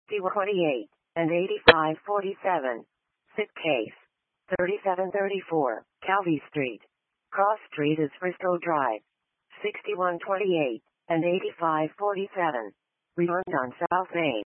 6128 and 8547. Sit case. 3734, Calvi Street. Cross Street is Frisco Drive. 6128 and 8547. Returned on South Main.